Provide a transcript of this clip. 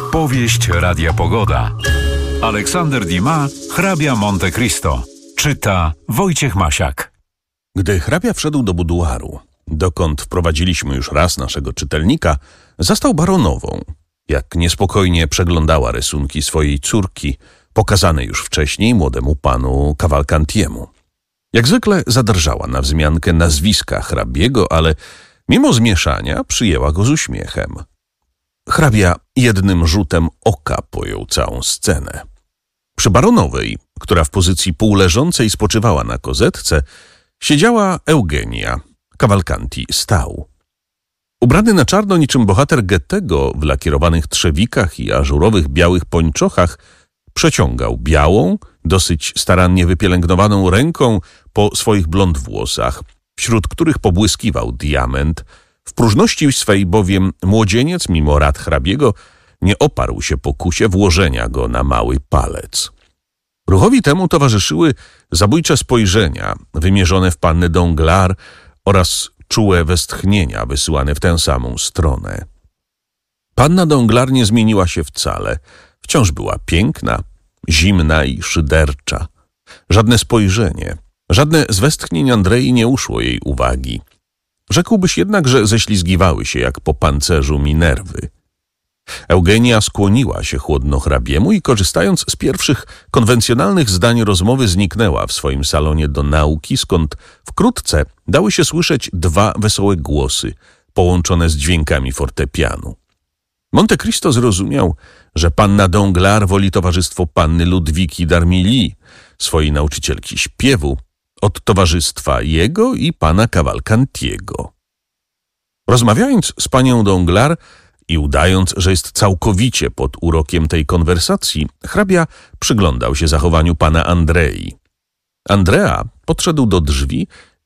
Powieść Radia Pogoda. Aleksander Dumas, hrabia Monte Cristo. Czyta Wojciech Masiak. Gdy hrabia wszedł do buduaru, dokąd wprowadziliśmy już raz naszego czytelnika, zastał baronową, jak niespokojnie przeglądała rysunki swojej córki, pokazane już wcześniej młodemu panu Cavalcantiemu. Jak zwykle zadrżała na wzmiankę nazwiska hrabiego, ale mimo zmieszania przyjęła go z uśmiechem. Hrabia jednym rzutem oka pojął całą scenę. Przy baronowej, która w pozycji półleżącej spoczywała na kozetce, siedziała Eugenia. Cavalcanti stał. Ubrany na czarno niczym bohater Goethego w lakierowanych trzewikach i ażurowych białych pończochach, przeciągał białą, dosyć starannie wypielęgnowaną ręką po swoich blond włosach, wśród których pobłyskiwał diament. W próżności swej bowiem młodzieniec, mimo rad hrabiego, nie oparł się pokusie włożenia go na mały palec. Ruchowi temu towarzyszyły zabójcze spojrzenia wymierzone w pannę Danglars oraz czułe westchnienia wysyłane w tę samą stronę. Panna Danglars nie zmieniła się wcale. Wciąż była piękna, zimna i szydercza. Żadne spojrzenie, żadne z westchnień Andrei nie uszło jej uwagi. Rzekłbyś jednak, że ześlizgiwały się jak po pancerzu Minerwy. Eugenia skłoniła się chłodno hrabiemu i korzystając z pierwszych konwencjonalnych zdań rozmowy zniknęła w swoim salonie do nauki, skąd wkrótce dały się słyszeć dwa wesołe głosy, połączone z dźwiękami fortepianu. Monte Cristo zrozumiał, że panna Danglars woli towarzystwo panny Ludwiki d'Armilly, swojej nauczycielki śpiewu, od towarzystwa jego i pana Cavalcantiego. Rozmawiając z panią Danglars i udając, że jest całkowicie pod urokiem tej konwersacji, hrabia przyglądał się zachowaniu pana Andrei. Andrea podszedł do drzwi